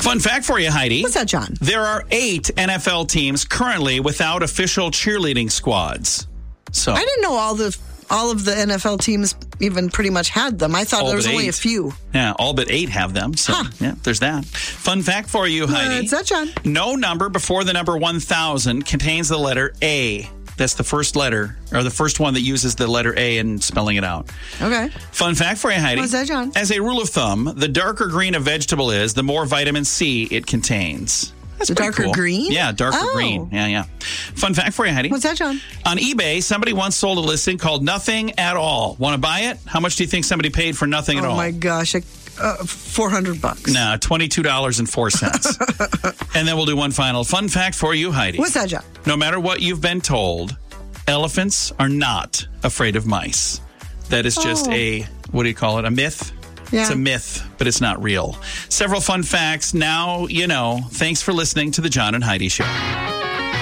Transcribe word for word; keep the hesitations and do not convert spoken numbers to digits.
Fun fact for you, Heidi. What's that, John? There are eight N F L teams currently without official cheerleading squads. So I didn't know all the all of the N F L teams even pretty much had them. I thought All there was but only eight. a few. Yeah, all but eight have them. So, Huh. yeah, there's that. Fun fact for you, Heidi. What's that, John? No number before the number one thousand contains the letter A. That's the first letter, or the first one that uses the letter A in spelling it out. Okay. Fun fact for you, Heidi. What's that, John? As a rule of thumb, the darker green a vegetable is, the more vitamin C it contains. That's The pretty darker cool. green? Yeah, darker Oh. green. Yeah, yeah. Fun fact for you, Heidi. What's that, John? On eBay, somebody once sold a listing called Nothing at All. Want to buy it? How much do you think somebody paid for Nothing at Oh All? my gosh, uh, four hundred bucks. No, twenty-two dollars and four cents. And then we'll do one final fun fact for you, Heidi. What's that, John? No matter what you've been told, elephants are not afraid of mice. That is just Oh. a, what do you call it, a myth? Yeah. It's a myth, but it's not real. Several fun facts. Now you know. Thanks for listening to the John and Heidi Show.